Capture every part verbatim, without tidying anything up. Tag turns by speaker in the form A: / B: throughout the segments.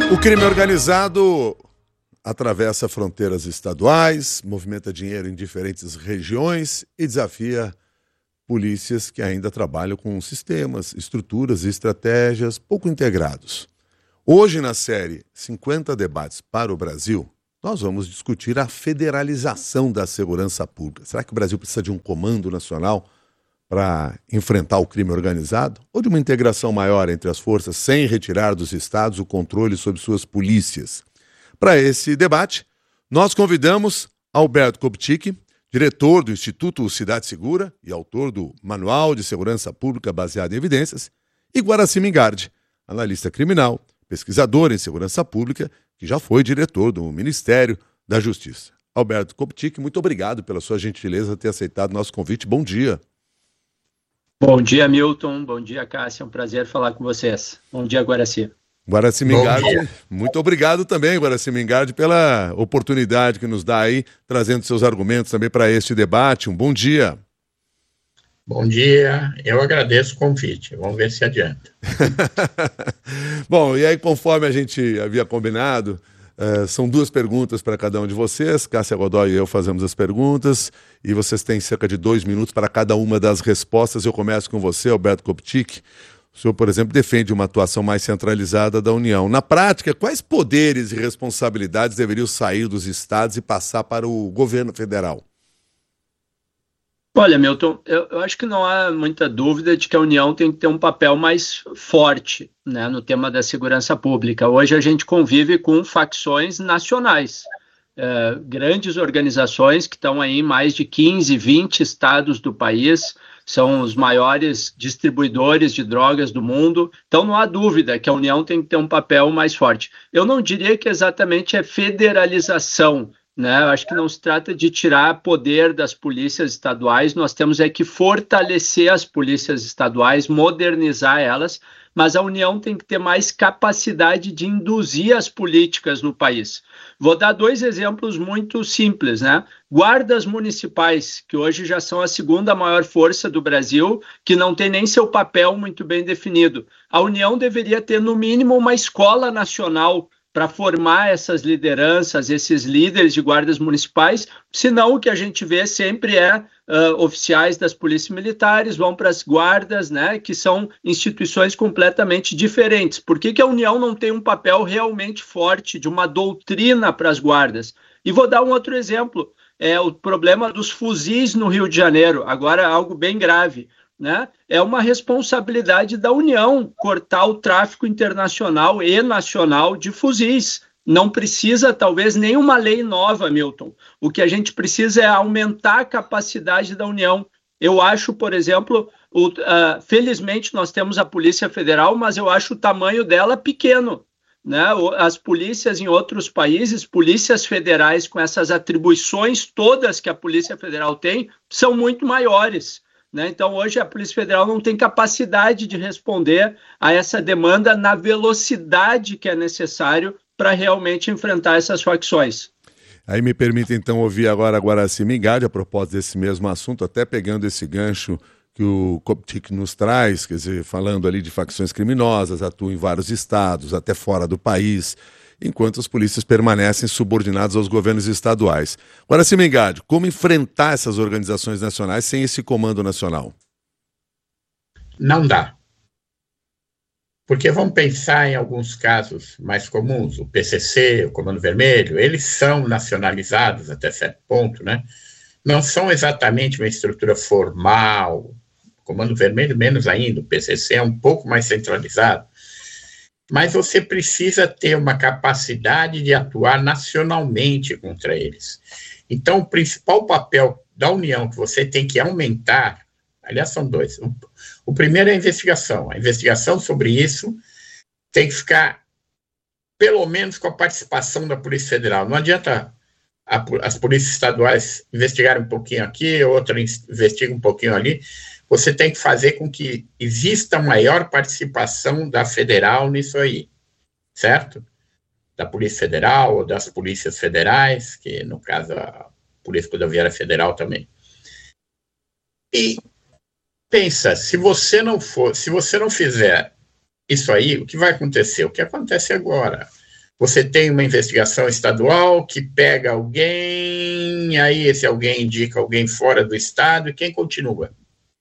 A: O crime organizado atravessa fronteiras estaduais, movimenta dinheiro em diferentes regiões e desafia polícias que ainda trabalham com sistemas, estruturas e estratégias pouco integrados. Hoje, na série cinquenta Debates para o Brasil, nós vamos discutir a federalização da segurança pública. Será que o Brasil precisa de um comando nacional para enfrentar o crime organizado? Ou de uma integração maior entre as forças sem retirar dos estados o controle sobre suas polícias? Para esse debate, nós convidamos Alberto Kopchyk, diretor do Instituto Cidade Segura e autor do Manual de Segurança Pública Baseado em Evidências, e Guaraci Mingardi, analista criminal, pesquisador em segurança pública, que já foi diretor do Ministério da Justiça. Alberto Kopchyk, muito obrigado pela sua gentileza de ter aceitado o nosso convite. Bom dia.
B: Bom dia, Milton. Bom dia, Cássia. É um prazer falar com vocês. Bom dia, Guaraci.
A: Guaraci Mingardi, muito obrigado também, Guaraci Mingardi, pela oportunidade que nos dá aí, trazendo seus argumentos também para este debate. Um bom dia.
C: Bom dia, eu agradeço o convite, vamos ver se adianta.
A: Bom, e aí conforme a gente havia combinado, uh, são duas perguntas para cada um de vocês, Cássia Godoy e eu fazemos as perguntas, e vocês têm cerca de dois minutos para cada uma das respostas. Eu começo com você, Alberto Kopchyk. O senhor, por exemplo, defende uma atuação mais centralizada da União. Na prática, quais poderes e responsabilidades deveriam sair dos estados e passar para o governo federal?
B: Olha, Milton, eu, eu acho que não há muita dúvida de que a União tem que ter um papel mais forte, né, no tema da segurança pública. Hoje a gente convive com facções nacionais, é, grandes organizações que estão aí em mais de quinze, vinte estados do país, são os maiores distribuidores de drogas do mundo, então não há dúvida que a União tem que ter um papel mais forte. Eu não diria que exatamente é federalização, né? Eu acho que não se trata de tirar poder das polícias estaduais, nós temos é que fortalecer as polícias estaduais, modernizar elas, mas a União tem que ter mais capacidade de induzir as políticas no país. Vou dar dois exemplos muito simples, né? Guardas municipais, que hoje já são a segunda maior força do Brasil, que não tem nem seu papel muito bem definido. A União deveria ter, no mínimo, uma escola nacional para formar essas lideranças, esses líderes de guardas municipais, senão o que a gente vê sempre é uh, oficiais das polícias militares vão para as guardas, né, que são instituições completamente diferentes. Por que que a União não tem um papel realmente forte de uma doutrina para as guardas? E vou dar um outro exemplo, é o problema dos fuzis no Rio de Janeiro, agora algo bem grave. Né? É uma responsabilidade da União cortar o tráfico internacional e nacional de fuzis. Não precisa, talvez, nenhuma lei nova, Milton. O que a gente precisa é aumentar a capacidade da União. Eu acho, por exemplo, o, uh, felizmente nós temos a Polícia Federal, mas eu acho o tamanho dela pequeno. Né? As polícias em outros países, polícias federais com essas atribuições todas que a Polícia Federal tem, são muito maiores. Né? Então, hoje a Polícia Federal não tem capacidade de responder a essa demanda na velocidade que é necessário para realmente enfrentar essas facções.
A: Aí me permite então ouvir agora a Guaraci Mingardi a propósito desse mesmo assunto, até pegando esse gancho que o Kopchyk nos traz, quer dizer, falando ali de facções criminosas, atuam em vários estados, até fora do país, enquanto as polícias permanecem subordinadas aos governos estaduais. Guaraci Mingardi, como enfrentar essas organizações nacionais sem esse comando nacional?
C: Não dá. Porque vamos pensar em alguns casos mais comuns, o P C C, o Comando Vermelho, eles são nacionalizados até certo ponto, né? Não são exatamente uma estrutura formal, o Comando Vermelho menos ainda, o P C C é um pouco mais centralizado. Mas você precisa ter uma capacidade de atuar nacionalmente contra eles. Então, o principal papel da União que você tem que aumentar, aliás, são dois. O, o primeiro é a investigação. A investigação sobre isso tem que ficar, pelo menos, com a participação da Polícia Federal. Não adianta a, as polícias estaduais investigarem um pouquinho aqui, outra investiga um pouquinho ali. Você tem que fazer com que exista maior participação da federal nisso aí, certo? Da Polícia Federal ou das polícias federais, que no caso a Polícia Rodoviária Federal também. E pensa, se você não for, se você não fizer isso aí, o que vai acontecer? O que acontece agora? Você tem uma investigação estadual que pega alguém, aí esse alguém indica alguém fora do estado, e quem continua?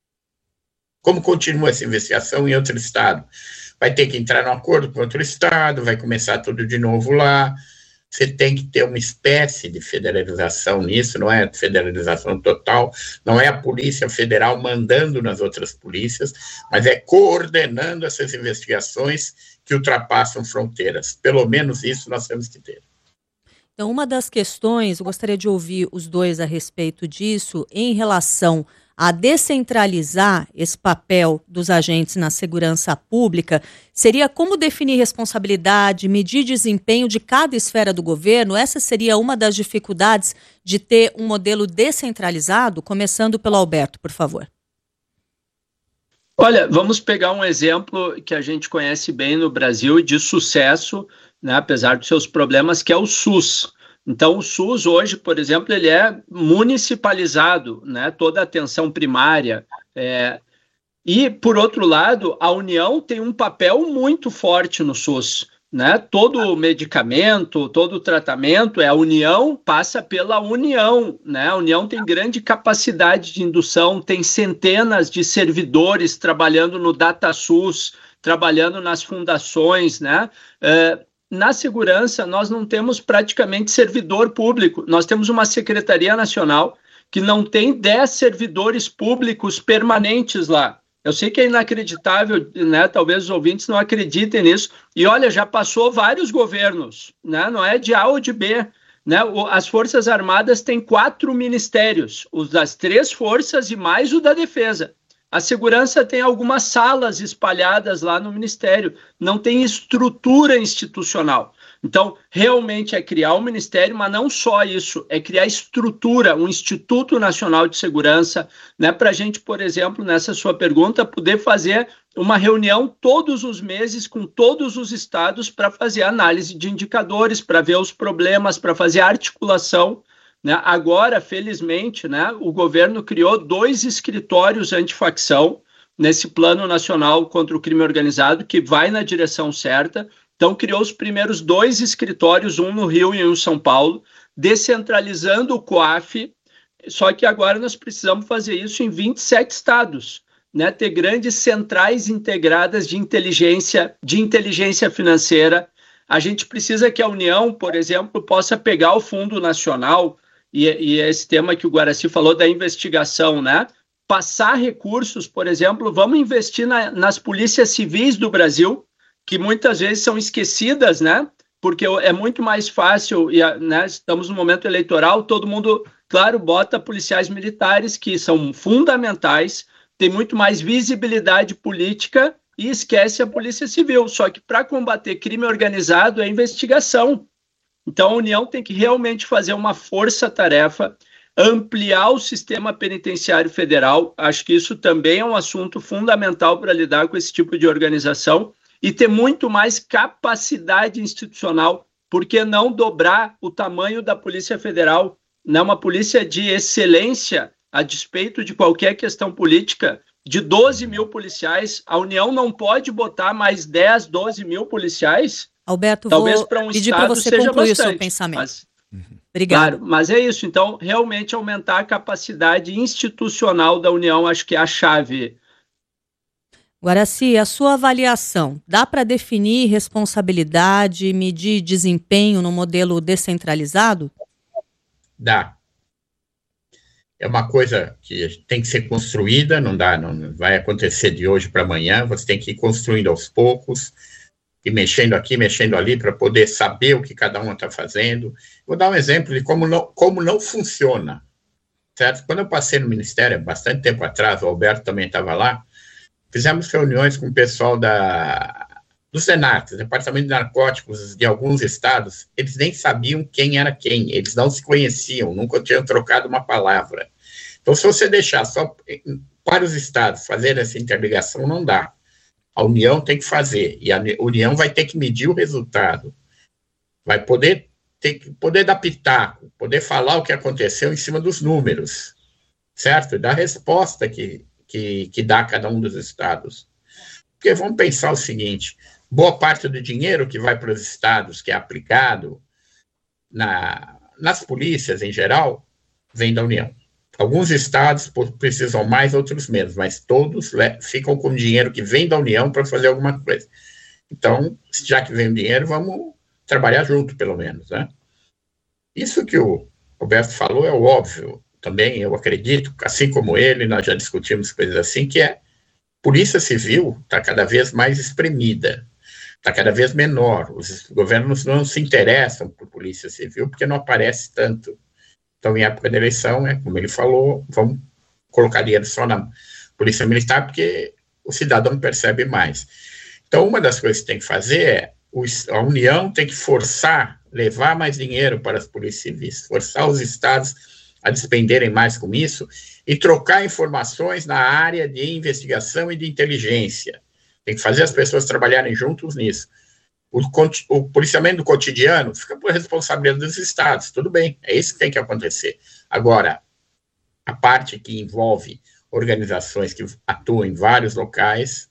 C: Como continua essa investigação em outro estado? Vai ter que entrar num acordo com outro estado, vai começar tudo de novo lá. Você tem que ter uma espécie de federalização nisso, não é federalização total, não é a Polícia Federal mandando nas outras polícias, mas é coordenando essas investigações que ultrapassam fronteiras. Pelo menos isso nós temos que ter.
D: Então, uma das questões, eu gostaria de ouvir os dois a respeito disso, em relação a descentralizar esse papel dos agentes na segurança pública, seria como definir responsabilidade, medir desempenho de cada esfera do governo? Essa seria uma das dificuldades de ter um modelo descentralizado? Começando pelo Alberto, por favor.
B: Olha, vamos pegar um exemplo que a gente conhece bem no Brasil de sucesso, né, apesar dos seus problemas, que é o SUS. Então, o SUS hoje, por exemplo, ele é municipalizado, né, toda a atenção primária. É, e, por outro lado, a União tem um papel muito forte no SUS. Né? Todo medicamento, todo tratamento, é a União, passa pela União. Né? A União tem grande capacidade de indução, tem centenas de servidores trabalhando no DataSUS, trabalhando nas fundações, né? É, na segurança, nós não temos praticamente servidor público. Nós temos uma Secretaria Nacional que não tem dez servidores públicos permanentes lá. Eu sei que é inacreditável, né? Talvez os ouvintes não acreditem nisso. E olha, já passou vários governos, né? Não é de A ou de B. Né? As Forças Armadas têm quatro ministérios, os das três forças e mais o da Defesa. A segurança tem algumas salas espalhadas lá no Ministério, não tem estrutura institucional. Então, realmente é criar um ministério, mas não só isso, é criar estrutura, um Instituto Nacional de Segurança, né, para a gente, por exemplo, nessa sua pergunta, poder fazer uma reunião todos os meses com todos os estados para fazer análise de indicadores, para ver os problemas, para fazer articulação. Né? Agora, felizmente, né, o governo criou dois escritórios antifacção nesse Plano Nacional contra o Crime Organizado, que vai na direção certa. Então, criou os primeiros dois escritórios, um no Rio e um em São Paulo, descentralizando o COAF, só que agora nós precisamos fazer isso em vinte e sete estados, né? Ter grandes centrais integradas de inteligência, de inteligência financeira. A gente precisa que a União, por exemplo, possa pegar o Fundo Nacional, e, e esse tema que o Guaraci falou da investigação, né? Passar recursos, por exemplo, vamos investir na, nas polícias civis do Brasil, que muitas vezes são esquecidas, né? Porque é muito mais fácil, e, né, estamos no momento eleitoral, todo mundo, claro, bota policiais militares, que são fundamentais, tem muito mais visibilidade política, e esquece a Polícia Civil. Só que para combater crime organizado é investigação. Então a União tem que realmente fazer uma força-tarefa, ampliar o sistema penitenciário federal. Acho que isso também é um assunto fundamental para lidar com esse tipo de organização e ter muito mais capacidade institucional. Por que não dobrar o tamanho da Polícia Federal? Né? Uma polícia de excelência, a despeito de qualquer questão política, de doze mil policiais. A União não pode botar mais dez, doze mil policiais?
D: Alberto,
B: talvez
D: vou
B: para um
D: pedir para você concluir o seu pensamento.
B: Mas,
D: Obrigado.
B: Claro, mas é isso. Então, realmente aumentar a capacidade institucional da União, acho que é a chave.
D: Guaraci, a sua avaliação, dá para definir responsabilidade, medir desempenho no modelo descentralizado?
C: Dá. É uma coisa que tem que ser construída, não dá, não vai acontecer de hoje para amanhã, você tem que ir construindo aos poucos, e mexendo aqui, mexendo ali, para poder saber o que cada um está fazendo. Vou dar um exemplo de como não, como não funciona, certo? Quando eu passei no Ministério, bastante tempo atrás, o Alberto também estava lá, fizemos reuniões com o pessoal da, do Senac, Departamento de Narcóticos de alguns estados, eles nem sabiam quem era quem, eles não se conheciam, nunca tinham trocado uma palavra. Então, se você deixar só para os estados fazer essa interligação, não dá. A União tem que fazer, e a União vai ter que medir o resultado, vai poder, ter que poder dar pitaco, poder falar o que aconteceu em cima dos números, certo? E dar resposta que, que, que dá a cada um dos estados. Porque vamos pensar o seguinte, boa parte do dinheiro que vai para os estados, que é aplicado na, nas polícias em geral, vem da União. Alguns estados precisam mais, outros menos, mas todos ficam com dinheiro que vem da União para fazer alguma coisa. Então, já que vem o dinheiro, vamos trabalhar junto, pelo menos, né? Isso que o Roberto falou é o óbvio. Também eu acredito, assim como ele, nós já discutimos coisas assim, que é Polícia Civil está cada vez mais espremida, está cada vez menor. Os governos não se interessam por Polícia Civil porque não aparece tanto. Então, em época de eleição, é como ele falou, vamos colocar dinheiro só na Polícia Militar porque o cidadão percebe mais. Então, uma das coisas que tem que fazer é a União tem que forçar, levar mais dinheiro para as polícias civis, forçar os estados a despenderem mais com isso e trocar informações na área de investigação e de inteligência. Tem que fazer as pessoas trabalharem juntos nisso. O, o policiamento do cotidiano fica por responsabilidade dos estados, tudo bem, é isso que tem que acontecer. Agora, a parte que envolve organizações que atuam em vários locais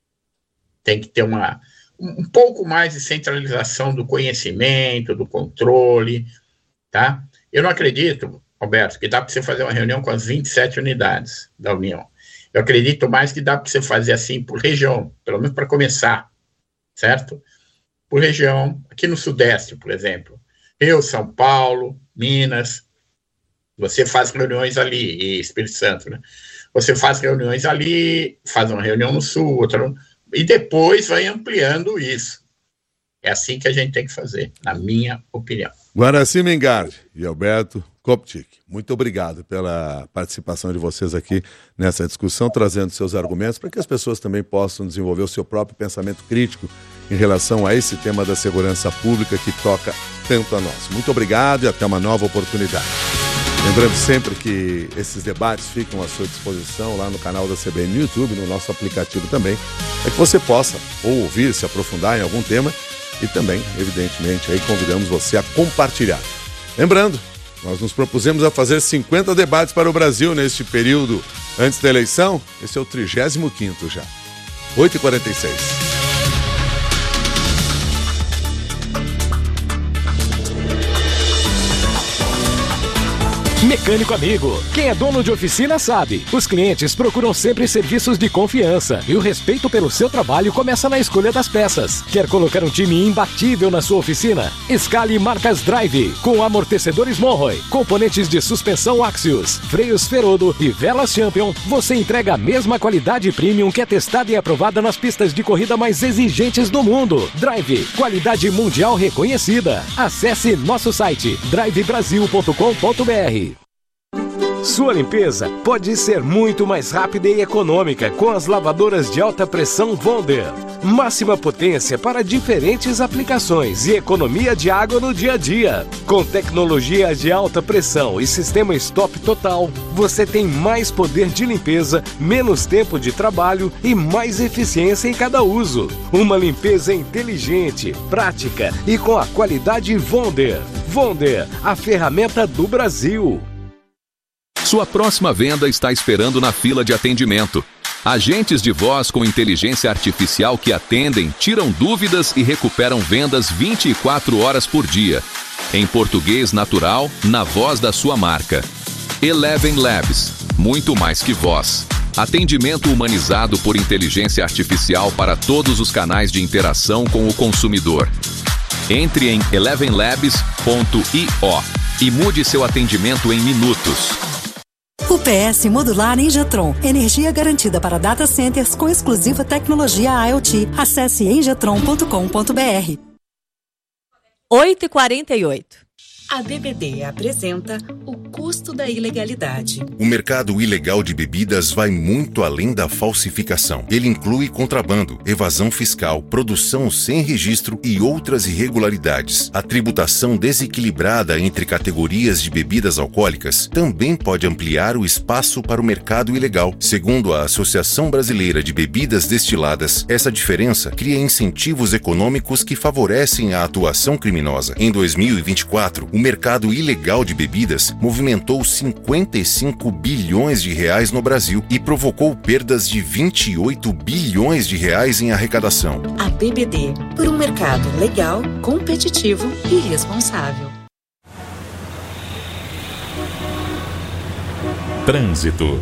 C: tem que ter uma, um, um pouco mais de centralização do conhecimento, do controle, tá? Eu não acredito, Roberto, que dá para você fazer uma reunião com as vinte e sete unidades da União. Eu acredito mais que dá para você fazer assim por região, pelo menos para começar, certo? Por região, aqui no Sudeste, por exemplo, Rio, São Paulo, Minas, você faz reuniões ali, e Espírito Santo, né? Você faz reuniões ali, faz uma reunião no Sul, outra no... e depois vai ampliando isso. É assim que a gente tem que fazer, na minha opinião.
A: Guaraci Mengardi e Alberto Koptic, muito obrigado pela participação de vocês aqui nessa discussão, trazendo seus argumentos para que as pessoas também possam desenvolver o seu próprio pensamento crítico em relação a esse tema da segurança pública que toca tanto a nós. Muito obrigado e até uma nova oportunidade. Lembrando sempre que esses debates ficam à sua disposição lá no canal da C B N no YouTube, no nosso aplicativo também, para que você possa ou ouvir, se aprofundar em algum tema e também, evidentemente, aí convidamos você a compartilhar. Lembrando, nós nos propusemos a fazer cinquenta debates para o Brasil neste período antes da eleição. Esse é o trigésimo quinto já. oito e quarenta e seis.
E: Mecânico amigo, quem é dono de oficina sabe. Os clientes procuram sempre serviços de confiança e o respeito pelo seu trabalho começa na escolha das peças. Quer colocar um time imbatível na sua oficina? Escale marcas Drive, com amortecedores Monroe, componentes de suspensão Axios, freios Ferodo e velas Champion. Você entrega a mesma qualidade premium que é testada e aprovada nas pistas de corrida mais exigentes do mundo. Drive, qualidade mundial reconhecida. Acesse nosso site drive brasil ponto com ponto b r. Sua limpeza pode ser muito mais rápida e econômica com as lavadoras de alta pressão Wonder. Máxima potência para diferentes aplicações e economia de água no dia a dia. Com tecnologia de alta pressão e sistema stop total, você tem mais poder de limpeza, menos tempo de trabalho e mais eficiência em cada uso. Uma limpeza inteligente, prática e com a qualidade Wonder. Wonder, a ferramenta do Brasil.
F: Sua próxima venda está esperando na fila de atendimento. Agentes de voz com inteligência artificial que atendem, tiram dúvidas e recuperam vendas vinte e quatro horas por dia. Em português natural, na voz da sua marca. Eleven Labs, muito mais que voz. Atendimento humanizado por inteligência artificial para todos os canais de interação com o consumidor. Entre em eleven labs ponto i o e mude seu atendimento em minutos.
G: U P S modular Engetron. Energia garantida para data centers com exclusiva tecnologia IoT. Acesse engetron ponto com ponto b r.
D: oito e quarenta e oito.
H: A D B D apresenta o custo da ilegalidade.
I: O mercado ilegal de bebidas vai muito além da falsificação. Ele inclui contrabando, evasão fiscal, produção sem registro e outras irregularidades. A tributação desequilibrada entre categorias de bebidas alcoólicas também pode ampliar o espaço para o mercado ilegal. Segundo a Associação Brasileira de Bebidas Destiladas, essa diferença cria incentivos econômicos que favorecem a atuação criminosa. Em dois mil e vinte e quatro, O mercado ilegal de bebidas movimentou cinquenta e cinco bilhões de reais no Brasil e provocou perdas de vinte e oito bilhões de reais em arrecadação.
H: A B B D, por um mercado legal, competitivo e responsável.
J: Trânsito.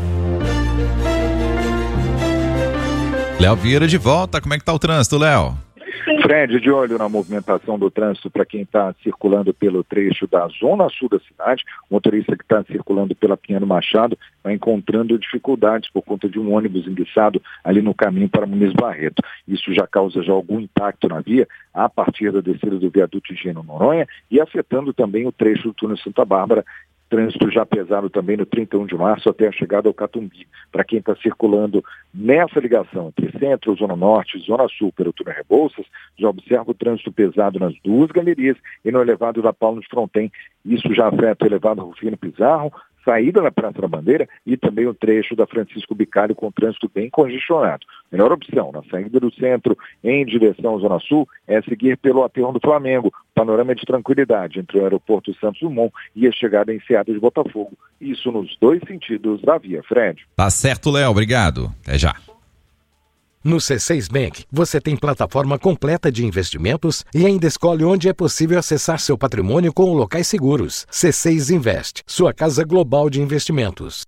J: Léo Vieira de volta. Como é que tá o trânsito, Léo?
K: Fred, de olho na movimentação do trânsito para quem está circulando pelo trecho da zona sul da cidade. O motorista que está circulando pela Pinheiro Machado vai encontrando dificuldades por conta de um ônibus enguiçado ali no caminho para Muniz Barreto. Isso já causa já algum impacto na via a partir da descida do viaduto Higieno Noronha e afetando também o trecho do túnel Santa Bárbara. Trânsito já pesado também no trinta e um de março até a chegada ao Catumbi. Para quem está circulando nessa ligação entre Centro, Zona Norte e Zona Sul pelo túnel Rebouças, já observa o trânsito pesado nas duas galerias e no elevado da Paulo de Fronten. Isso já afeta o elevado Rufino Pizarro, saída da Praça da Bandeira e também o trecho da Francisco Bicalho com trânsito bem congestionado. Melhor opção na saída do centro em direção à Zona Sul é seguir pelo aterro do Flamengo. Panorama de tranquilidade entre o aeroporto Santos Dumont e a chegada em Seada de Botafogo. Isso nos dois sentidos da via, Fred.
J: Tá certo, Léo. Obrigado. Até já.
E: No C seis Bank, você tem plataforma completa de investimentos e ainda escolhe onde é possível acessar seu patrimônio com locais seguros. C seis Invest, sua casa global de investimentos.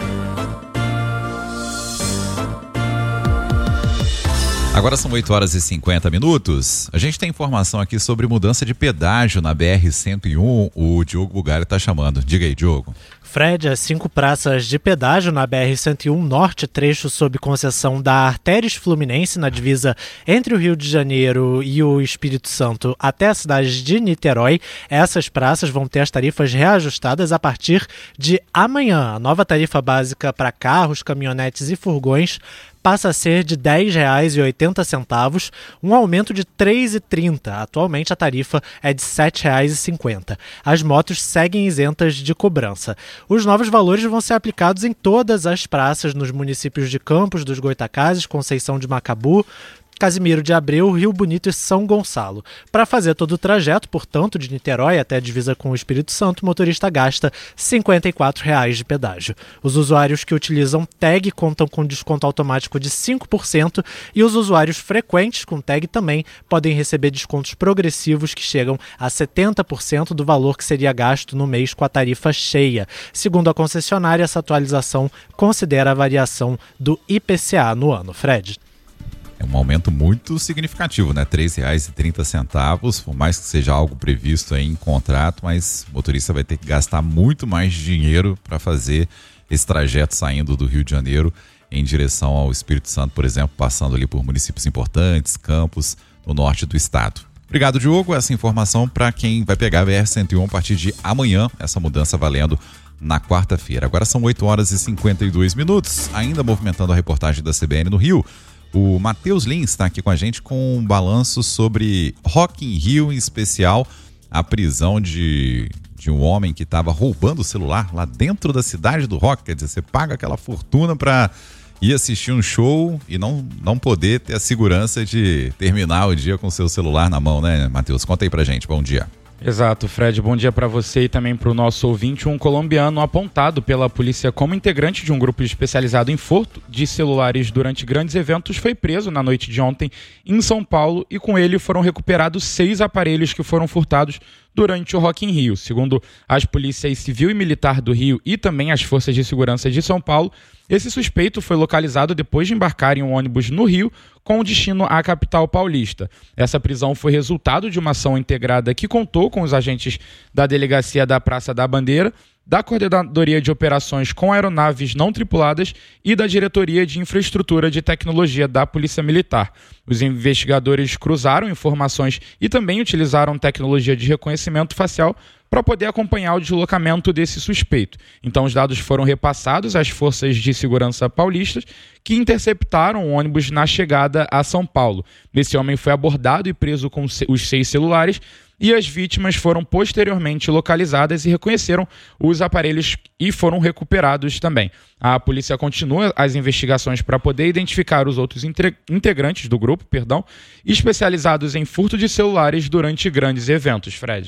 J: Agora são oito horas e cinquenta minutos. A gente tem informação aqui sobre mudança de pedágio na B R cento e um. O Diogo Bugari está chamando. Diga aí, Diogo.
L: Fred, as cinco praças de pedágio na B R cento e um Norte, trecho sob concessão da Artérios Fluminense, na divisa entre o Rio de Janeiro e o Espírito Santo até a cidade de Niterói. Essas praças vão ter as tarifas reajustadas a partir de amanhã. A nova tarifa básica para carros, caminhonetes e furgões passa a ser de dez reais e oitenta centavos, um aumento de três reais e trinta centavos. Atualmente a tarifa é de sete reais e cinquenta centavos. As motos seguem isentas de cobrança. Os novos valores vão ser aplicados em todas as praças nos municípios de Campos dos Goitacazes, Conceição de Macabu, Casimiro de Abreu, Rio Bonito e São Gonçalo. Para fazer todo o trajeto, portanto, de Niterói até a divisa com o Espírito Santo, o motorista gasta cinquenta e quatro reais de pedágio. Os usuários que utilizam tag contam com desconto automático de cinco por cento e os usuários frequentes com tag também podem receber descontos progressivos que chegam a setenta por cento do valor que seria gasto no mês com a tarifa cheia. Segundo a concessionária, essa atualização considera a variação do I P C A no ano. Fred.
J: É um aumento muito significativo, né? três reais e trinta centavos, por mais que seja algo previsto aí em contrato, mas o motorista vai ter que gastar muito mais dinheiro para fazer esse trajeto saindo do Rio de Janeiro em direção ao Espírito Santo, por exemplo, passando ali por municípios importantes, Campos, no norte do estado. Obrigado, Diogo. Essa informação para quem vai pegar a B R cento e um a partir de amanhã, essa mudança valendo na quarta-feira. Agora são oito horas e cinquenta e dois minutos, ainda movimentando a reportagem da C B N no Rio. O Matheus Lins está aqui com a gente com um balanço sobre Rock in Rio, em especial a prisão de, de um homem que estava roubando o celular lá dentro da cidade do rock. Quer dizer, você paga aquela fortuna para ir assistir um show e não, não poder ter a segurança de terminar o dia com o seu celular na mão, né, Matheus? Conta aí pra gente. Bom dia.
M: Exato, Fred, bom dia para você e também para o nosso ouvinte. Um colombiano apontado pela polícia como integrante de um grupo especializado em furto de celulares durante grandes eventos foi preso na noite de ontem em São Paulo e com ele foram recuperados seis aparelhos que foram furtados durante o Rock in Rio. Segundo as polícias civil e militar do Rio e também as forças de segurança de São Paulo, esse suspeito foi localizado depois de embarcar em um ônibus no Rio com destino à capital paulista. Essa prisão foi resultado de uma ação integrada que contou com os agentes da Delegacia da Praça da Bandeira, da Coordenadoria de Operações com Aeronaves Não Tripuladas e da Diretoria de Infraestrutura de Tecnologia da Polícia Militar. Os investigadores cruzaram informações e também utilizaram tecnologia de reconhecimento facial para poder acompanhar o deslocamento desse suspeito. Então os dados foram repassados às forças de segurança paulistas que interceptaram o ônibus na chegada a São Paulo. Esse homem foi abordado e preso com os seis celulares e as vítimas foram posteriormente localizadas e reconheceram os aparelhos e foram recuperados também. A polícia continua as investigações para poder identificar os outros integrantes do grupo, perdão, especializados em furto de celulares durante grandes eventos, Fred.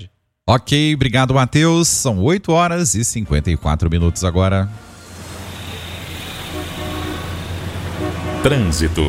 J: Ok, obrigado, Matheus. São oito horas e cinquenta e quatro minutos agora.
F: Trânsito.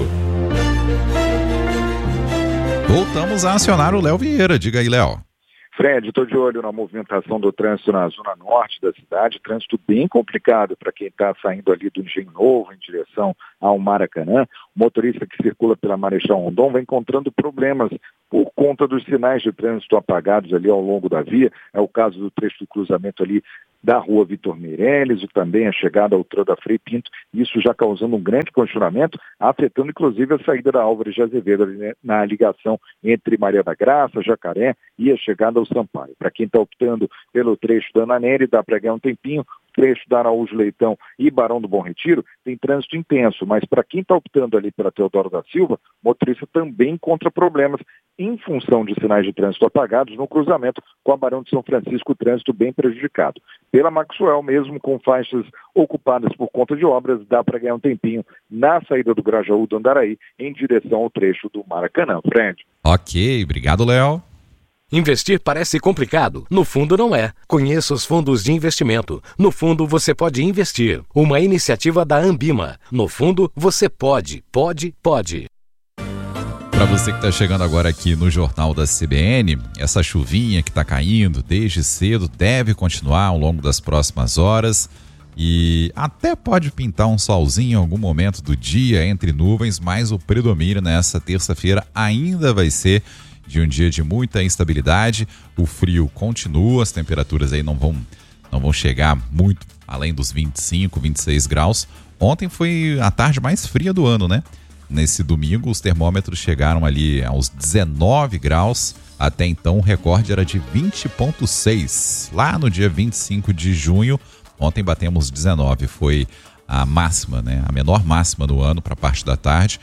J: Voltamos a acionar o Léo Vieira. Diga aí, Léo.
K: Fred, estou de olho na movimentação do trânsito na zona norte da cidade, trânsito bem complicado para quem está saindo ali do Engenho Novo em direção ao Maracanã. O motorista que circula pela Marechal Rondon vai encontrando problemas por conta dos sinais de trânsito apagados ali ao longo da via. É o caso do trecho do cruzamento ali da rua Vitor Meirelles e também a chegada ao trem da Frei Pinto, isso já causando um grande congestionamento, afetando inclusive a saída da Álvares de Azevedo ali, na ligação entre Maria da Graça, Jacaré e a chegada ao Sampaio. Para quem está optando pelo trecho da Ana Nery, dá para ganhar um tempinho. Trecho da Araújo Leitão e Barão do Bom Retiro tem trânsito intenso, mas para quem está optando ali pela Teodoro da Silva, o motorista também encontra problemas em função de sinais de trânsito apagados no cruzamento com a Barão de São Francisco, o trânsito bem prejudicado. Pela Maxwell, mesmo com faixas ocupadas por conta de obras, dá para ganhar um tempinho na saída do Grajaú do Andaraí em direção ao trecho do Maracanã. Fred.
J: Ok, obrigado, Léo.
E: Investir parece complicado. No fundo não é. Conheça os fundos de investimento. No fundo você pode investir. Uma iniciativa da Ambima. No fundo você pode, pode, pode.
J: Para você que está chegando agora aqui no Jornal da C B N, essa chuvinha que está caindo desde cedo deve continuar ao longo das próximas horas e até pode pintar um solzinho em algum momento do dia entre nuvens, mas o predomínio nessa terça-feira ainda vai ser de um dia de muita instabilidade. O frio continua, as temperaturas aí não vão, não vão chegar muito além dos vinte e cinco, vinte e seis graus. Ontem foi a tarde mais fria do ano, né? Nesse domingo os termômetros chegaram ali aos dezenove graus. Até então o recorde era de vinte vírgula seis. Lá no dia vinte e cinco de junho, ontem batemos dezenove. Foi a máxima, né? A menor máxima do ano para a parte da tarde.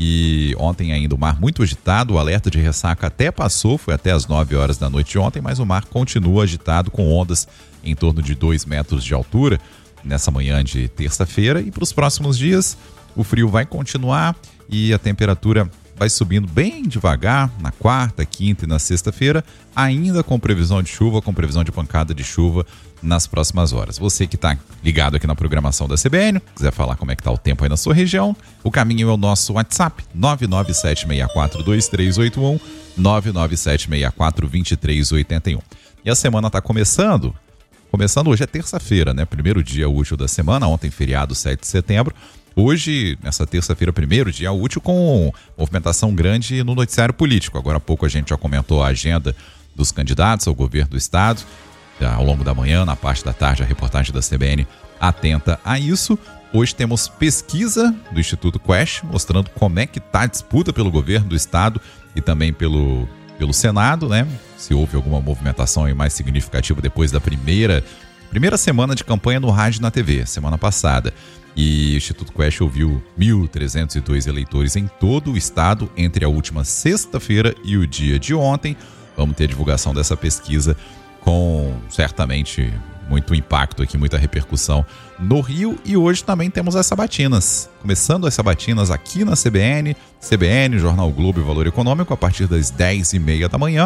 J: E ontem ainda o mar muito agitado, o alerta de ressaca até passou, foi até as nove horas da noite de ontem, mas o mar continua agitado com ondas em torno de dois metros de altura nessa manhã de terça-feira. E para os próximos dias o frio vai continuar e a temperatura vai subindo bem devagar na quarta, quinta e na sexta-feira, ainda com previsão de chuva, com previsão de pancada de chuva nas próximas horas. Você que está ligado aqui na programação da C B N, quiser falar como é que está o tempo aí na sua região, o caminho é o nosso WhatsApp, nove nove sete seis quatro dois três oito um, nove nove sete seis quatro dois três oito um. E a semana está começando, começando hoje é terça-feira, né? Primeiro dia útil da semana, ontem feriado sete de setembro. Hoje, nessa terça-feira, primeiro dia útil, com movimentação grande no noticiário político. Agora há pouco a gente já comentou a agenda dos candidatos ao governo do estado. Ao longo da manhã, na parte da tarde, a reportagem da C B N atenta a isso. Hoje temos pesquisa do Instituto Quest, mostrando como é que está a disputa pelo governo do estado e também pelo, pelo Senado, né? Se houve alguma movimentação aí mais significativa depois da primeira, primeira semana de campanha no rádio e na T V, semana passada. E o Instituto Quest ouviu mil trezentos e dois eleitores em todo o estado entre a última sexta-feira e o dia de ontem. Vamos ter divulgação dessa pesquisa com certamente muito impacto aqui, muita repercussão no Rio. E hoje também temos as sabatinas. Começando as sabatinas aqui na C B N, C B N, Jornal Globo e Valor Econômico, a partir das dez e meia da manhã.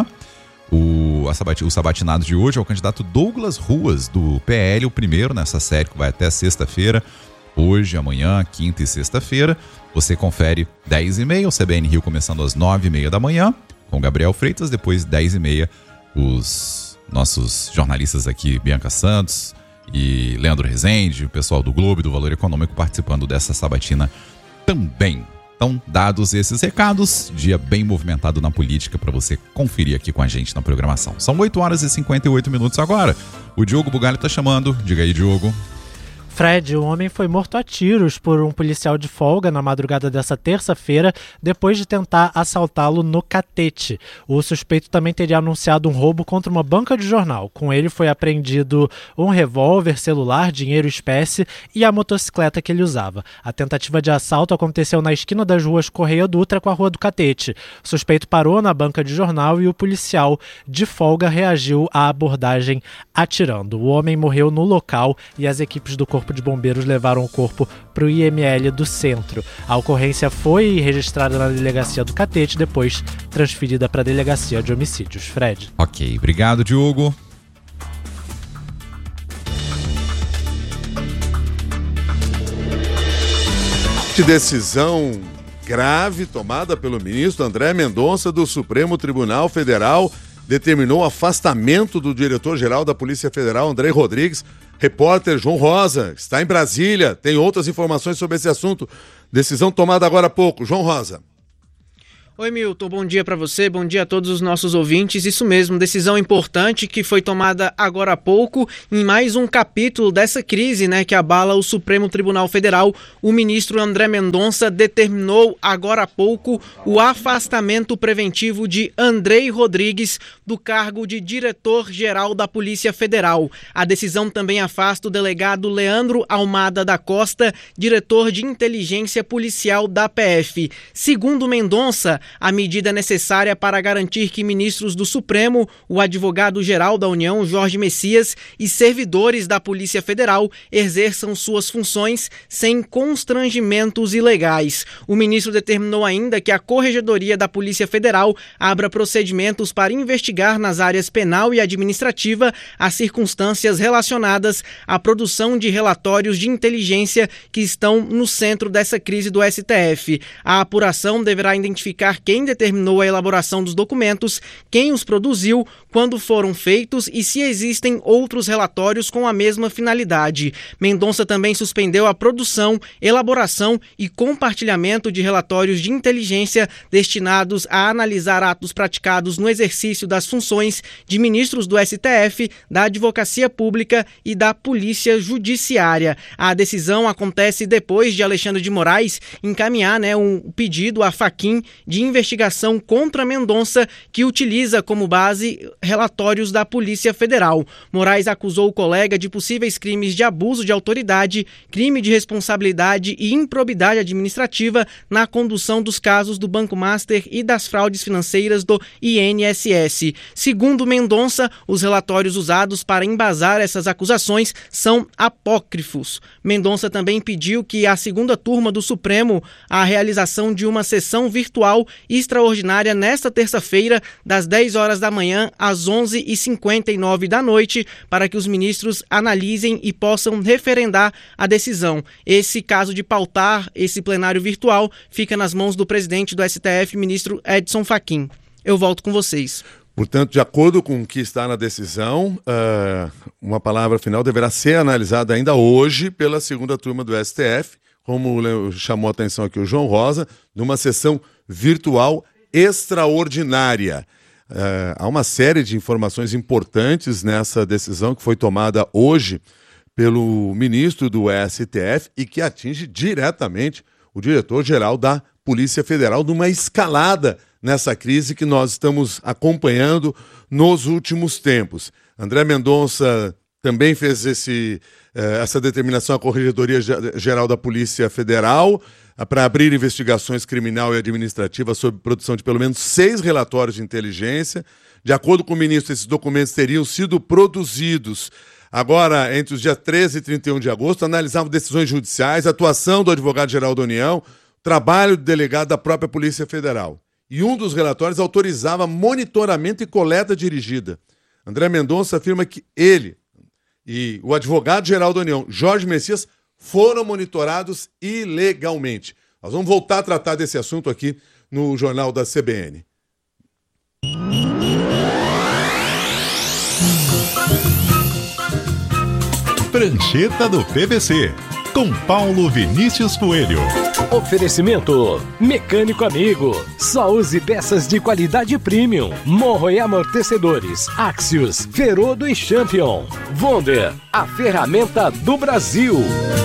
J: O, a sabat, o sabatinado de hoje é o candidato Douglas Ruas, do P L, o primeiro nessa série que vai até sexta-feira. Hoje, amanhã, quinta e sexta-feira. Você confere dez e meia, o C B N Rio começando às nove e meia da manhã, com Gabriel Freitas. Depois, dez e meia, os nossos jornalistas aqui, Bianca Santos e Leandro Rezende, o pessoal do Globo e do Valor Econômico participando dessa sabatina também. Então, dados esses recados, dia bem movimentado na política para você conferir aqui com a gente na programação. São oito horas e cinquenta e oito minutos agora. O Diogo Bugalho está chamando. Diga aí, Diogo.
L: Fred, o homem foi morto a tiros por um policial de folga na madrugada dessa terça-feira, depois de tentar assaltá-lo no Catete. O suspeito também teria anunciado um roubo contra uma banca de jornal. Com ele foi apreendido um revólver, celular, dinheiro espécie e a motocicleta que ele usava. A tentativa de assalto aconteceu na esquina das ruas Correia Dutra com a Rua do Catete. O suspeito parou na banca de jornal e o policial de folga reagiu à abordagem atirando. O homem morreu no local e as equipes do Corpo Corpo de Bombeiros levaram o corpo para o I M L do centro. A ocorrência foi registrada na delegacia do Catete, depois transferida para a delegacia de homicídios. Fred.
J: Ok, obrigado, Diogo.
A: De decisão grave tomada pelo ministro André Mendonça do Supremo Tribunal Federal determinou o afastamento do diretor-geral da Polícia Federal, Andrei Rodrigues. Repórter João Rosa está em Brasília, tem outras informações sobre esse assunto. Decisão tomada agora há pouco. João Rosa.
N: Oi, Milton, bom dia para você, bom dia a todos os nossos ouvintes. Isso mesmo, decisão importante que foi tomada agora há pouco em mais um capítulo dessa crise, né, que abala o Supremo Tribunal Federal. O ministro André Mendonça determinou agora há pouco o afastamento preventivo de Andrei Rodrigues do cargo de diretor-geral da Polícia Federal. A decisão também afasta o delegado Leandro Almada da Costa, diretor de inteligência policial da P F. Segundo Mendonça, a medida é necessária para garantir que ministros do Supremo, o advogado-geral da União, Jorge Messias, e servidores da Polícia Federal exerçam suas funções sem constrangimentos ilegais. O ministro determinou ainda que a Corregedoria da Polícia Federal abra procedimentos para investigar nas áreas penal e administrativa as circunstâncias relacionadas à produção de relatórios de inteligência que estão no centro dessa crise do S T F. A apuração deverá identificar quem determinou a elaboração dos documentos, quem os produziu, quando foram feitos e se existem outros relatórios com a mesma finalidade. Mendonça também suspendeu a produção, elaboração e compartilhamento de relatórios de inteligência destinados a analisar atos praticados no exercício das funções de ministros do S T F, da Advocacia Pública e da Polícia Judiciária. A decisão acontece depois de Alexandre de Moraes encaminhar, né, um pedido à Fachin de investigação contra Mendonça, que utiliza como base relatórios da Polícia Federal. Moraes acusou o colega de possíveis crimes de abuso de autoridade, crime de responsabilidade e improbidade administrativa na condução dos casos do Banco Master e das fraudes financeiras do I N S S. Segundo Mendonça, os relatórios usados para embasar essas acusações são apócrifos. Mendonça também pediu que a segunda turma do Supremo a realização de uma sessão virtual extraordinária nesta terça-feira, das dez horas da manhã às onze e cinquenta e nove da noite, para que os ministros analisem e possam referendar a decisão. Esse caso de pautar esse plenário virtual fica nas mãos do presidente do S T F, ministro Edson Fachin. Eu volto com vocês.
A: Portanto, de acordo com o que está na decisão, uh, uma palavra final deverá ser analisada ainda hoje pela segunda turma do S T F, como chamou a atenção aqui o João Rosa, numa sessão virtual extraordinária. Uh, há uma série de informações importantes nessa decisão que foi tomada hoje pelo ministro do S T F e que atinge diretamente o diretor-geral da Polícia Federal numa escalada nessa crise que nós estamos acompanhando nos últimos tempos. André Mendonça também fez esse, eh, essa determinação à Corregedoria Geral da Polícia Federal para abrir investigações criminal e administrativa sobre produção de pelo menos seis relatórios de inteligência. De acordo com o ministro, esses documentos teriam sido produzidos agora entre os dias treze e trinta e um de agosto, analisavam decisões judiciais, atuação do advogado-geral da União, trabalho do delegado da própria Polícia Federal. E um dos relatórios autorizava monitoramento e coleta dirigida. André Mendonça afirma que ele e o advogado-geral da União, Jorge Messias, foram monitorados ilegalmente. Nós vamos voltar a tratar desse assunto aqui no Jornal da C B N.
O: Prancheta do P V C, com Paulo Vinícius Coelho.
E: Oferecimento Mecânico Amigo. Só use peças de qualidade premium. Morro e amortecedores Axios, Ferodo e Champion. Wonder, a ferramenta do Brasil.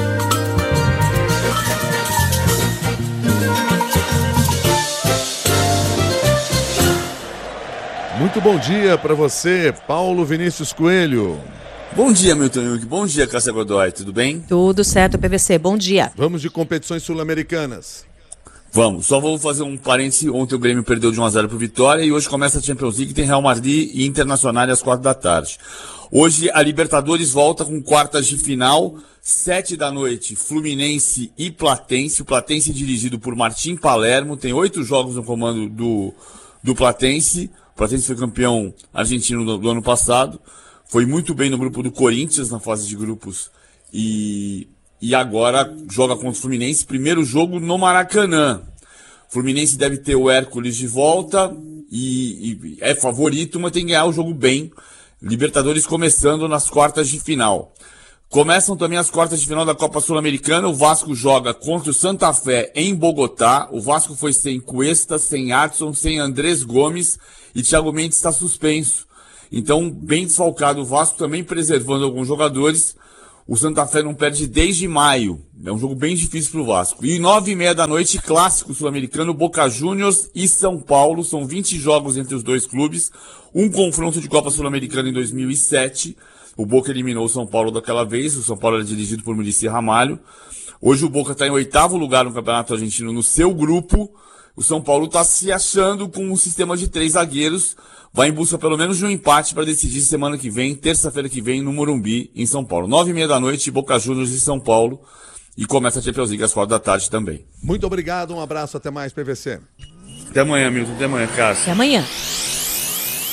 A: Muito bom dia para você, Paulo Vinícius Coelho.
P: Bom dia, Milton Yuki. Bom dia, Cássia Godoy. Tudo bem?
D: Tudo certo, P V C. Bom dia.
A: Vamos de competições sul-americanas.
P: Vamos, só vou fazer um parêntese. Ontem o Grêmio perdeu de um a zero pro Vitória e hoje começa a Champions League, tem Real Madrid e Internacional às quatro da tarde. Hoje a Libertadores volta com quartas de final, sete da noite, Fluminense e Platense. O Platense dirigido por Martim Palermo, tem oito jogos no comando do, do Platense. O Platense foi campeão argentino do, do ano passado, foi muito bem no grupo do Corinthians na fase de grupos e... E agora joga contra o Fluminense, primeiro jogo no Maracanã. O Fluminense deve ter o Hércules de volta e, e é favorito, mas tem que ganhar o jogo bem. Libertadores começando nas quartas de final. Começam também as quartas de final da Copa Sul-Americana. O Vasco joga contra o Santa Fé em Bogotá. O Vasco foi sem Cuesta, sem Adson, sem Andrés Gomes e Thiago Mendes está suspenso. Então, bem desfalcado o Vasco, também preservando alguns jogadores. O Santa Fé não perde desde maio. É um jogo bem difícil para o Vasco. E nove e meia da noite, clássico sul-americano, Boca Juniors e São Paulo. São vinte jogos entre os dois clubes. Um confronto de Copa Sul-Americana em dois mil e sete. O Boca eliminou o São Paulo daquela vez. O São Paulo era dirigido por Muricy Ramalho. Hoje o Boca está em oitavo lugar no Campeonato Argentino no seu grupo. O São Paulo está se achando com um sistema de três zagueiros. Vai em busca pelo menos de um empate para decidir semana que vem, terça-feira que vem, no Morumbi, em São Paulo. Nove e meia da noite, Boca Juniors e São Paulo. E começa a Champions League às quatro da tarde também.
A: Muito obrigado, um abraço, até mais, P V C.
P: Até amanhã, Milton. Até amanhã, Cássio.
D: Até amanhã.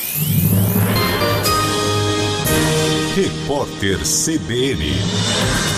O: Repórter C B N.